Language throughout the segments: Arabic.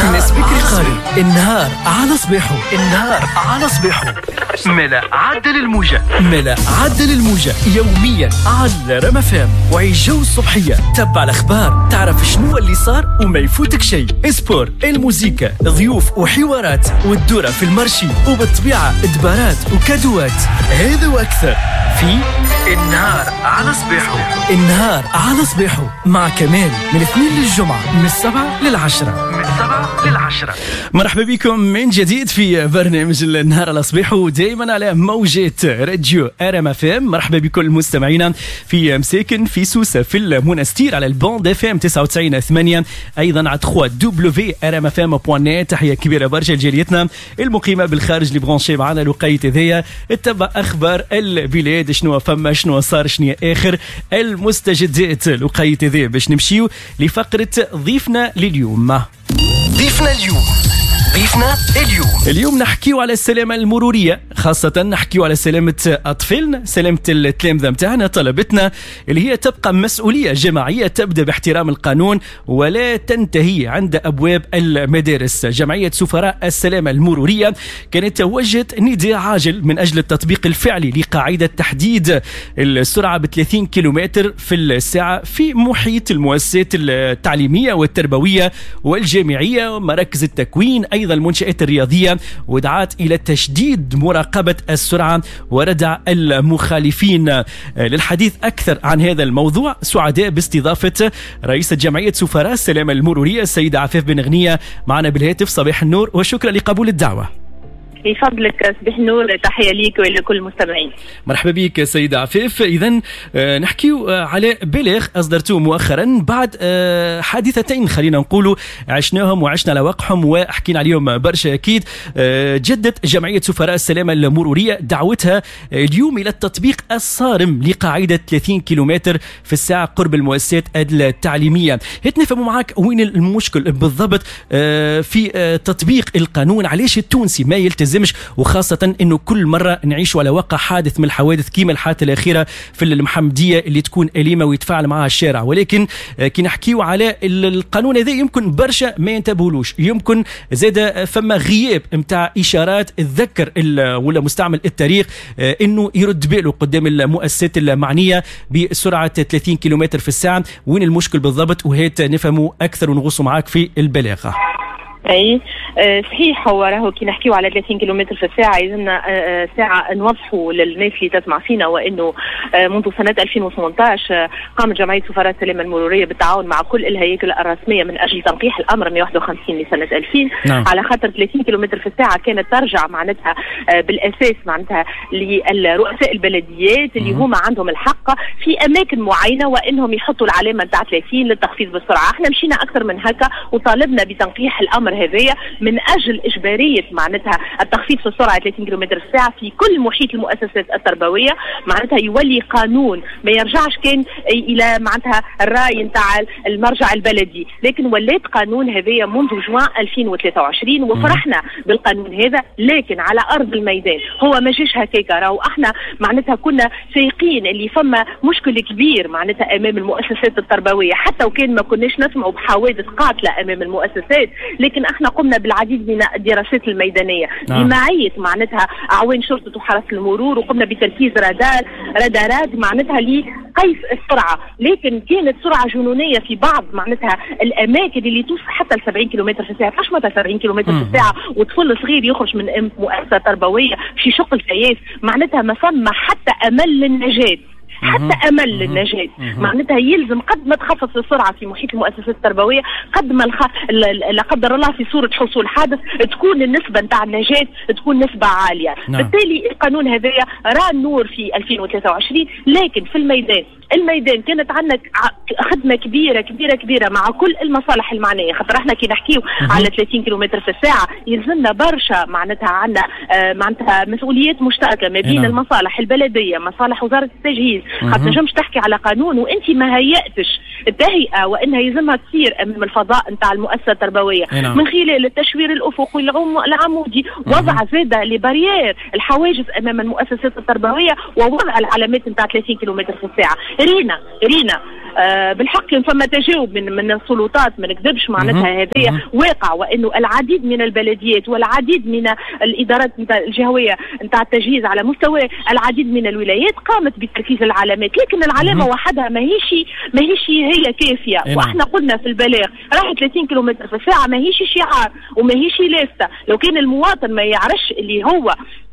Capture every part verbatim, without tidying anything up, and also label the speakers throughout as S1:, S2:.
S1: الناس بكري قالوا النهار على صباحه، النهار على صباحه. ملا عدل الموجة، ملا عدل الموجة يوميا على رما فام. وعيش جو الصبحية، تبع الأخبار، تعرف شنو اللي صار وما يفوتك شيء. سبور، الموسيقى، ضيوف وحوارات، والدورة في المارشي، وبالطبيعة دبارات وكادوات. هذا وأكثر في النهار على صباحه. النهار على صباحه مع كمال من الاثنين للجمعة من السبعة للعشرة، من السبعة للعشرة. مرحبا بكم من جديد في برنامج النهار على صباحه، دائما على موجة راديو رما فام. مرحبا بكل مستمعينا في مساكن، في سوسة، في المنستير على البوند اف ام تسعة وتسعين ثمانية، ايضا على ثلاثة دبليو ار ام اف ام دوت نت. تحية كبيرة برشا لجاليتنا المقيمة بالخارج اللي برونشي معنا لقيت ذي تتبع اخبار البلاد، شنو فما، شنو صار، شنو اخر المستجدات لقيت ذي، باش نمشيو لفقرة ضيفنا لليوم. ضيفنا اليوم ضيفنا اليوم اليوم نحكيو على السلامة المرورية، خاصة نحكيو على سلامة أطفالنا، سلامة التلامذة متاعنا، طلبتنا، اللي هي تبقى مسؤولية جماعية تبدأ باحترام القانون ولا تنتهي عند أبواب المدارس. جمعية سفراء السلامة المرورية كانت توجهت نداء عاجل من أجل التطبيق الفعلي لقاعدة تحديد السرعة ب ثلاثين كيلومتر في الساعة في محيط المؤسسات التعليمية والتربوية والجامعية ومراكز التكوين، أيضا المنشآت الرياضية، ودعات إلى تشديد مراقبة السرعة وردع المخالفين. للحديث أكثر عن هذا الموضوع سعداء باستضافة رئيسة جمعية سفراء السلامة المرورية السيدة عفاف بن غنية معنا بالهاتف. صباح النور وشكرا لقبول الدعوة.
S2: يفضلك صباح النور، تحية ليك ولكل المستمعين.
S1: مرحبا بك سيدة عفاف. إذن نحكيو على بلاغ أصدرتوه مؤخرا بعد حادثتين خلينا نقولوا عشناهم وعشنا على وقعهم وحكينا عليهم برشا. أكيد جدت جمعية سفراء السلامة المرورية دعوتها اليوم إلى التطبيق الصارم لقاعدة ثلاثين كيلومتر في الساعة قرب المؤسسات التعليمية. هات نفهموا معك وين المشكل بالضبط في تطبيق القانون، علاش التونسي ما يلتزم، وخاصة انه كل مرة نعيش على وقع حادث من الحوادث كيما الحادثة الأخيرة في المحمدية اللي تكون أليمة ويتفاعل معها الشارع. ولكن كي نحكيو على القانون هذا يمكن برشا ما ينتبهولوش، يمكن زاد فما غياب متاع إشارات تذكر ولا مستعمل التاريخ انه يرد باله قدام المؤسسات المعنية بسرعة ثلاثين كيلومتر في الساعة. وين المشكل بالضبط؟ وهات نفهموا أكثر ونغوصوا معاك في البلاغة.
S2: اي صحيح، هو راهو كي نحكيو على ثلاثين كيلومتر في الساعه يلزمنا ساعه نوضحوا للناس اللي تسمع فينا وانه منذ سنه ألفين وثمانية عشر قامت جمعيه سفراء السلامه المروريه بالتعاون مع كل الهياكل الرسميه من اجل تنقيح الامر مئة وواحد وخمسين لسنه ألفين. نعم. على خاطر ثلاثين كيلومتر في الساعه كانت ترجع معناتها بالاساس معناتها لرؤساء البلديات اللي هما عندهم الحق في اماكن معينه وانهم يحطوا العلامه تاع ثلاثين للتخفيض بالسرعه. احنا مشينا اكثر من هكا وطالبنا بتنقيح الامر هذايا من اجل اجباريه معناتها التخفيض في السرعه ثلاثين كيلومتر في الساعه في كل محيط المؤسسات التربويه، معناتها يولي قانون ما يرجعش كان الى معناتها الراي نتاع المرجع البلدي، لكن ولات قانون هذايا منذ جوان ألفين وثلاثة وعشرين وفرحنا بالقانون هذا. لكن على ارض الميدان هو ما جاش هكاكا، راهو احنا معناتها كنا سايقين اللي فما مشكل كبير معناتها امام المؤسسات التربويه، حتى وكان ما كناش نسمعوا بحوادث قاتله امام المؤسسات، لكن احنا قمنا بالعديد من الدراسات الميدانيه بمعيه معناتها اعوان شرطه وحرس المرور، وقمنا بتركيز رادار رادارات معناتها لقيس السرعه، لكن كانت سرعه جنونيه في بعض معناتها الاماكن اللي توصل حتى ل سبعين كيلومتر في الساعه. علاش متى سبعين كيلومتر في الساعه وطفل صغير يخرج من مؤسسه تربويه في شق الفياس؟ معناتها ما فما حتى امل للنجاه، حتى امل للنجاه. معناتها يلزم قد ما تخفض السرعه في محيط المؤسسات التربويه قد ما الخ... لا قدر الله في صوره حصول حادث تكون النسبه نتاع النجاه تكون نسبه عاليه. نعم. بالتالي القانون هذايا راه النور في ألفين وثلاثة وعشرين، لكن في الميدان الميدان كانت عندنا خدمه كبيره كبيره كبيره مع كل المصالح المعنيه، خاطر احنا كي نحكيو على ثلاثين كيلومتر في الساعه يلزمنا برشا معناتها عندنا آه معناتها مسؤوليات مشتركه ما بين المصالح البلديه، مصالح وزاره التجهيز، خاطر نجمش تحكي على قانون وانت ما هيأتش التهيئه وانها يلزمها تصير امام الفضاء نتاع المؤسسه التربويه من خلال التشوير الافقي العمودي، وضع زاده لبارير الحواجز امام المؤسسات التربويه ووضع العلامات نتاع ثلاثين كيلومتر في الساعه. رينا رينا آه بالحق فما تجاوب من من السلطات، ما نكذبش معناتها هذه واقع، وانه العديد من البلديات والعديد من الادارات الجهويه نتاع التجهيز على مستوى العديد من الولايات قامت بتركيز العلامات، لكن العلامه وحدها ماهيش ماهيش هي كافيه. واحنا قلنا في البلاغ راح ثلاثين كيلومتر في الساعه ماهيش شعار وماهيش لافته. لو كان المواطن ما يعرفش اللي هو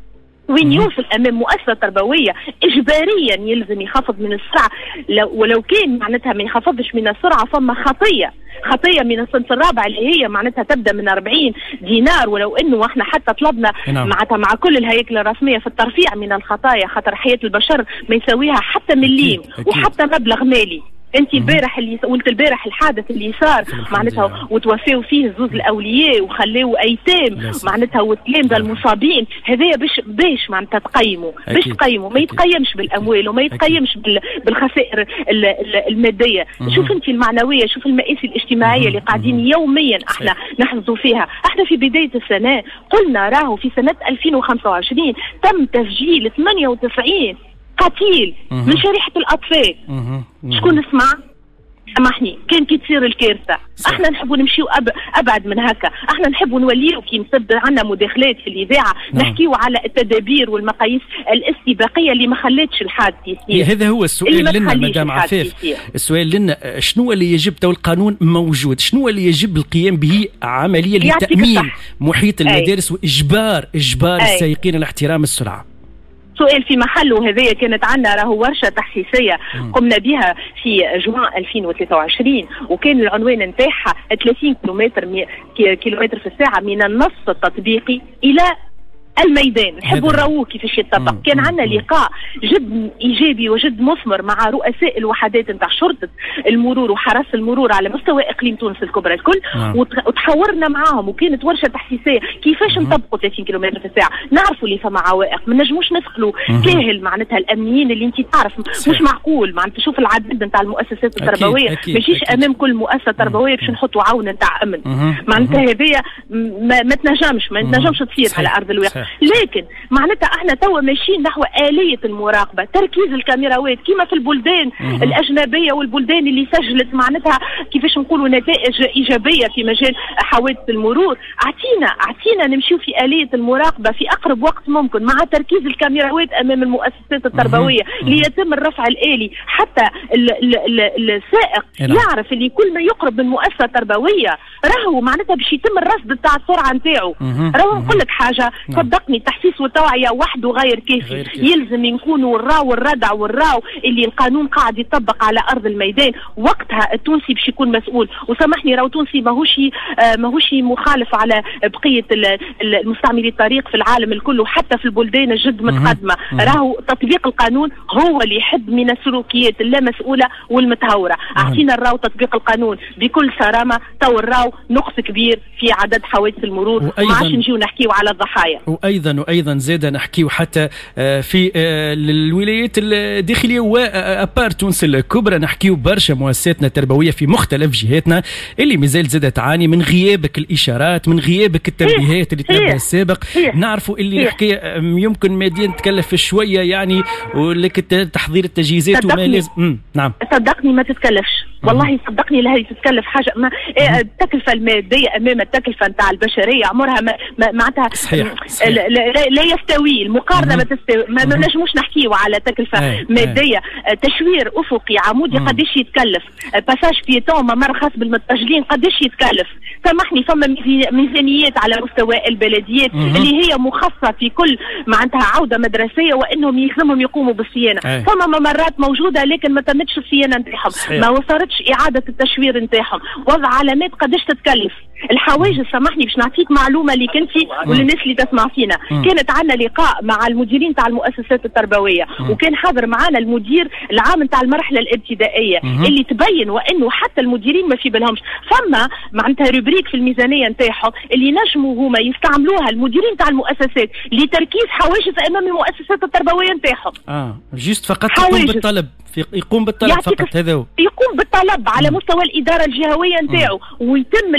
S2: وين يوصل امام مؤسسه تربويه اجباريا يلزم يخفض من السرعه، لو ولو كان معناتها ما يخفضش من السرعه فما خطيه خطيه من الصنف الرابع اللي هي معناتها تبدا من أربعين دينار، ولو انه احنا حتى طلبنا معناتها مع كل الهياكل الرسميه في الترفيع من الخطايا، خاطر حياه البشر ما يساويها حتى مليم وحتى مبلغ مالي. انت البارح اللي قلت البارح الحادث اللي صار معناتها وتوفاو فيه زوز الاولياء وخلاو ايتام معناتها والتلامذه المصابين، هذايا باش باش معناتها تقيموا باش تقيموا ما يتقيمش بالاموال وما يتقيمش بالخسائر الماديه. شوف انت المعنويه، شوف المآسي الاجتماعيه اللي قاعدين يوميا احنا نحظوا فيها. احنا في بدايه السنه قلنا راهو في سنه ألفين وخمسة وعشرين تم تسجيل ثمانية وتسعين قتيل من شريحة الأطفال. شكون نسمع؟ سامحني، كان كي تصير الكارثة احنا نحبوا نمشيو أب... أبعد من هكا، احنا نحبوا نوليو كي نصد عنا مداخلات في الإذاعة نحكيو على التدابير والمقاييس الاستباقية اللي ما خلتش الحادث يصير.
S1: هذا هو السؤال لنا مدام عفاف، السؤال لنا شنو اللي يجب تو القانون موجود، شنو اللي يجب القيام به عملية لتأمين محيط المدارس وإجبار إجبار أي. السائقين على احترام السرعة؟
S2: سؤال في محله. هذه كانت عندنا راهو ورشه تحسيسيه قمنا بها في جوان ألفين وثلاثة وعشرين، وكان العنوان نتاعها ثلاثين كيلومتر مي... كيلومتر في الساعه من النص التطبيقي الى الميدان. نحبوا نراوه كيفاش يطبق. كان عندنا لقاء جد ايجابي وجد مثمر مع رؤساء الوحدات نتاع شرطه المرور وحرس المرور على مستوى اقليم تونس الكبرى الكل، وتحاورنا معاهم وكانت ورشه تحسيسيه كيفاش نطبقوا ثلاثين كيلومتر في الساعه. نعرفوا اللي فما عوائق، ما نجموش ندخلوا كاهل معناتها الامنيين اللي انت تعرف مش معقول معناتها تشوف العدد نتاع المؤسسات التربويه ماشيش امام كل مؤسسه تربويه باش نحطوا عون نتاع امن معناتها هذه ما, ما تنجمش ما تنجمش تصير على ارض الواقع. لكن معناتها احنا توا ماشيين نحو آلية المراقبة، تركيز الكاميراوات كما في البلدان الأجنبية والبلدان اللي سجلت معناتها كيفاش نقولوا نتائج إيجابية في مجال حوادث المرور. اعطينا اعطينا نمشيو في آلية المراقبة في أقرب وقت ممكن مع تركيز الكاميراوات أمام المؤسسات التربوية ليتم الرفع الآلي حتى ال ال ال السائق يعرف اللي كل ما يقرب من مؤسسة تربوية راهو معناتها باش يتم الرصد تاع السرعة نتاعو. راهو نقول لك حاجة صدقني، التحسيس والتوعية وحده غير كافي، يلزم يكونوا الراو والردع والراو اللي القانون قاعد يطبق على أرض الميدان. وقتها التونسي باش يكون مسؤول. وسامحني راهو تونسي ماهوش ماهوش مخالف على بقية المستعملي الطريق في العالم الكل وحتى في البلدان الجد متقدمة. راهو تطبيق القانون هو اللي يحد من السلوكيات اللامسؤولة والمتهورة. أعطينا الراو تطبيق القانون بكل صرامة. تو الراو نقص كبير في عدد حوادث المرور وما عادش نجيو نحكيو على الضحايا.
S1: وأيضا وأيضا زاد نحكيو حتى في الولايات الداخلية وأبار تونس الكبرى نحكيو برشا مؤسساتنا التربوية في مختلف جهاتنا اللي مازال زاد تعاني من غيابك الإشارات، من غيابك التنبيهات اللي تنبه السابق. نعرفوا اللي الحكاية يمكن ماديا تكلف شوية يعني، ولكن تحضير التجهيزات وما لازم. نعم
S2: صدقني ما تتكلفش والله، صدقني لا هي تتكلف حاجة ما. التكلفة المادية أمام التكلفة نتاع البشرية عمرها ما معناتها لا, لا, لا يستوي المقارنة. ما تستوي ما نجموش نحكيو على تكلفة أي مادية. أي. تشوير أفقي عمودي قديش يتكلف، باساج بيتون ممر خاص بالمتجلين قديش يتكلف. سامحني فما ميزانيات على مستوى البلديات مم. اللي هي مخصصة في كل معناتها عودة مدرسية وإنهم يلزمهم يقوموا بالصيانة. أي. فما ممرات موجودة لكن ما تمتش الصيانة نتاعهم، ما وصلتش إعادة التشوير نتاعهم، وضع علامات قديش تتكلف. الحواجز سامحني باش نعطيك معلومه اللي كنتي وللناس اللي تسمع فينا. كانت عندنا لقاء مع المديرين تاع المؤسسات التربويه وكان حاضر معنا المدير العام تاع المرحله الابتدائيه اللي تبين وانه حتى المديرين ما في بالهمش فما معناتها روبريك في الميزانيه نتاعهم اللي نجموا هما يستعملوها المديرين تاع المؤسسات لتركيز حواجز امام المؤسسات التربويه نتاعهم. اه
S1: جيست فقط يقوم بالطلب يقوم بالطلب فقط. هذا هو
S2: يقوم بالطلب على مستوى الاداره الجهويه نتاعو ويتم الاستجابه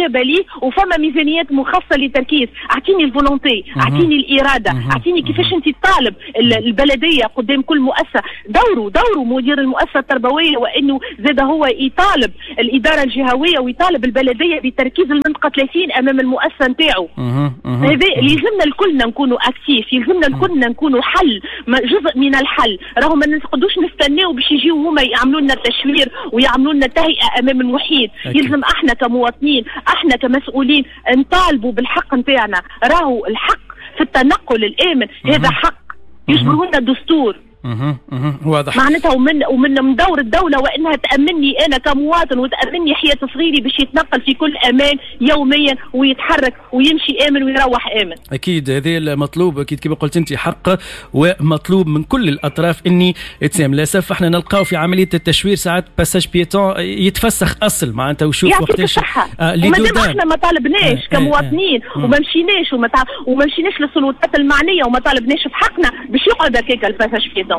S2: استجابه ليه وفما ميزانيات مخصصه للتركيز. اعطيني الفولونتي، اعطيني الاراده، اعطيني كيفاش انت تطالب البلديه قدام كل مؤسسه. دوروا دوروا مدير المؤسسه التربويه وانه زاد هو يطالب الاداره الجهويه ويطالب البلديه بتركيز المنطقه ثلاثين امام المؤسسه نتاعو. هذا يلزمنا الكلنا نكونوا اكتيف، يلزمنا الكلنا نكونوا حل جزء من الحل. راهو ما نقدوش نستناو باش يجيو هما يعملوا لنا التشوير ويعملوا لنا تهيئه امام المحيط. يلزم احنا كمواطنين، احنا كمسؤولين نطالبوا بالحق نتاعنا. راهو الحق في التنقل الامن هذا حق يجبره لنا الدستور.
S1: اها اها واضح.
S2: معناتها ومن ومن من دور الدوله وانها تامنني انا كمواطن وتامني حياه صغيري باش يتنقل في كل امان يوميا ويتحرك ويمشي امن ويروح امن.
S1: اكيد هذا المطلوب، اكيد كما قلت انت حق ومطلوب من كل الاطراف اني تسام. للاسف احنا نلقاو في عمليه التشوير ساعات باساج بيتون يتفسخ اصل معناتها وشوف وقتاش
S2: آه ومادام احنا ما طالبناش آه كمواطنين آه آه وما مشيناش وما وما مشيناش للسلطات المعنيه وما طالبناش بحقنا باش يقعد هكاك الباساج بيتون.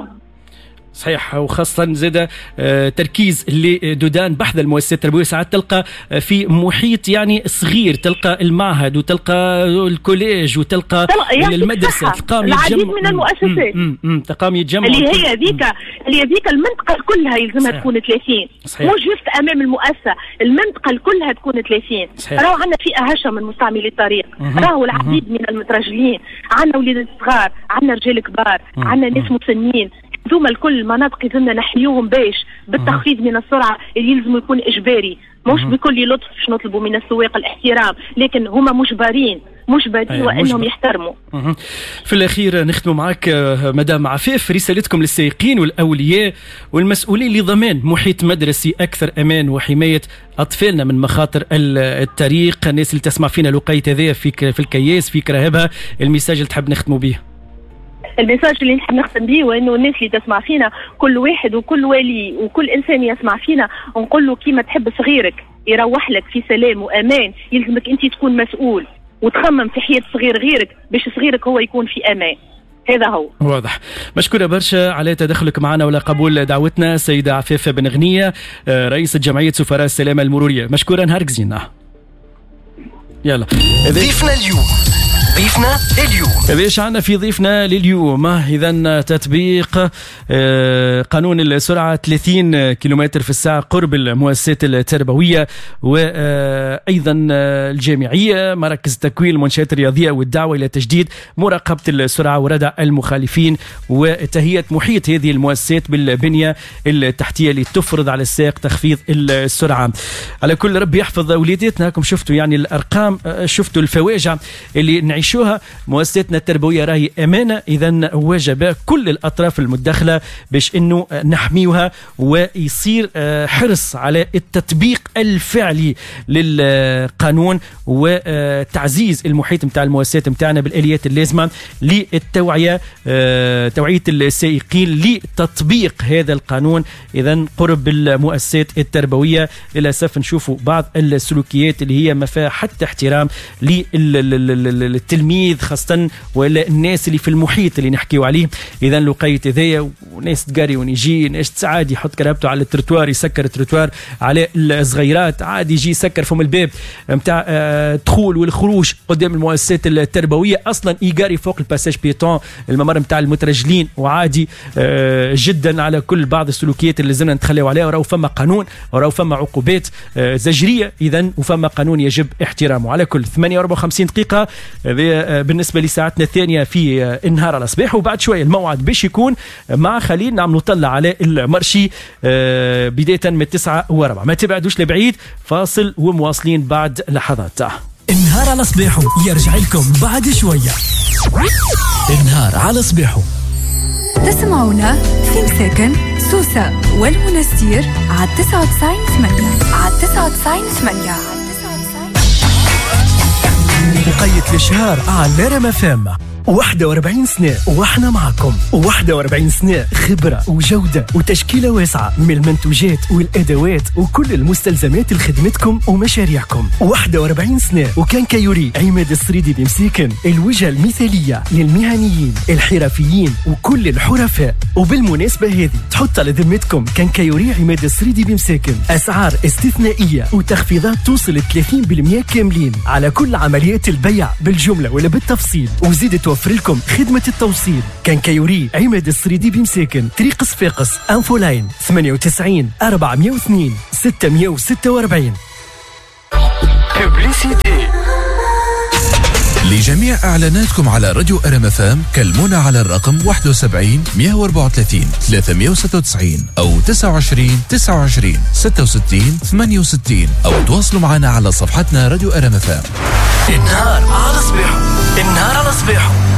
S1: صحيح، وخاصة زاد تركيز اللي دودان بحث المؤسسات التربوية ساعات تلقى في محيط يعني صغير، تلقى المعهد وتلقى الكوليج وتلقى يعني المدرسة، تلقاهم
S2: العديد من المؤسسات
S1: تلقاهم يتجمعوا
S2: اللي هي هذيك اللي هذيك المنطقة كلها يلزمها تكون ثلاثين، مو جست أمام المؤسسة، المنطقة كلها تكون ثلاثين. راهو عندنا فئة هشة من مستعملي الطريق، راهو العديد من المترجلين، عندنا ولاد صغار، عندنا رجال كبار، عندنا ناس مسنين. ثم الكل مناطق يلزمنا نحيوهم باش بالتخفيض من السرعه اللي يلزم يكون اجباري، مش بكل لطف باش نطلبوا من السواق الاحترام، لكن هما مجبرين مجبرين أيه وانهم مجبر. يحترموا.
S1: في الاخير نختم معك مدام عفيف، رسالتكم للسائقين والاولياء والمسؤولين لضمان محيط مدرسي اكثر امان وحمايه اطفالنا من مخاطر الطريق. الناس اللي تسمع فينا لقيت هذا في في الكياس في كراهبها، الميساج اللي تحب نختموا به؟
S2: الميساج اللي نحب نختم به وانه الناس اللي تسمع فينا كل واحد وكل والي وكل انسان يسمع فينا نقول له كيما تحب صغيرك يروح لك في سلام وامان، يلزمك انت تكون مسؤول وتخمم في حياه صغير غيرك باش صغيرك هو يكون في امان. هذا هو.
S1: واضح. مشكورة برشا على تدخلك معنا ولا قبول دعوتنا سيدة عفيف بن غنية، رئيسة جمعية سفراء السلامة المرورية. مشكورة، نهارك زين. يلا
S3: ضيفنا اليوم ضيفنا اليوم
S1: ايش عندنا في ضيفنا لليوم؟ اذا تطبيق قانون السرعه ثلاثين كيلومتر في الساعه قرب المؤسسات التربويه وايضا الجامعيه، مراكز التكوين، المنشات الرياضيه، والدعوه الى تجديد مراقبه السرعه وردع المخالفين وتهيئه محيط هذه المؤسسات بالبنيه التحتيه لتفرض على السائق تخفيض السرعه. على كل ربي يحفظ اولاداتنا. كم شفتوا يعني الارقام، شفتوا الفواجع اللي نعيش شوها. مؤسساتنا التربويه راهي امانه، اذا وجب كل الاطراف المدخله باش انه نحميوها ويصير حرص على التطبيق الفعلي للقانون وتعزيز المحيط نتاع المؤسسات نتاعنا بالاليات اللازمه للتوعيه، توعيه السائقين لتطبيق هذا القانون. اذا قرب المؤسسات التربويه للاسف نشوفوا بعض السلوكيات اللي هي ما فيها حتى احترام لل التلميذ خاصة ولا الناس اللي في المحيط اللي نحكيو عليه. إذا لقيت ذايا وناس تقاري ونجي ناس عادي يحط كرهبته على التروتوار، يسكر التروتوار على الصغيرات، عادي يجي يسكر فم الباب متاع الدخول والخروج قدام المؤسسات التربوية، أصلا يقاري فوق الباساج بيتون الممر متاع المترجلين، وعادي جدا على كل بعض السلوكيات اللي لازمنا نتخليو عليها. وراو فما قانون وراو فما عقوبات زجرية، إذا وفما قانون يجب احترامه. على كل ثمانية وأربعة وخمسين دقيقة بالنسبة لساعتنا الثانية في النهار على الصباح، وبعد شوية الموعد باش يكون مع خليل نعملوا طلع على المرشي بداية من التسعة وربع. ما تبعدوش لبعيد، فاصل ومواصلين بعد لحظات.
S4: النهار على صباحه يرجع لكم بعد شوية. النهار على صباحه
S5: تسمعونا في مساكن سوسة والمنستير على تسعة وتسعين ثمانية على تسعة وتسعين ثمانية.
S4: مقيد الشهر على رمى فام.
S1: واحد وأربعين سنة وإحنا معكم. واحد وأربعين سنة خبرة وجودة وتشكيلة واسعة من المنتوجات والأدوات وكل المستلزمات لخدمتكم ومشاريعكم. واحد وأربعين سنة وكان كيوري عماد السريدي بمساكن، الوجهة المثالية للمهنيين الحرفيين وكل الحرفاء. وبالمناسبة هذه تحط على ذمتكم كان كيوري عماد السريدي بمساكن أسعار استثنائية وتخفيضات توصل ثلاثين بالمئة كاملين على كل عمليات البيع بالجملة ولا بالتفصيل، وزيد توفر لكم خدمة التوصيل. كان كيوري عماد السريدي بمساكن، طريق صفاقس، انفولاين ثمانية وتسعين أربعمئة واثنين ستمئة وستة وأربعين.
S3: ببليسيتي.
S6: لجميع إعلاناتكم على راديو أرم اف ام كلمونا على الرقم واحد وسبعين مئة وأربعة وثلاثين ثلاثمئة وستة وتسعين أو تسعة وعشرين تسعة وعشرين ستة وستين ثمانية وستين أو تواصلوا معنا على صفحتنا راديو أرم اف ام.
S3: النهار على صباحو، النهار على صباحو.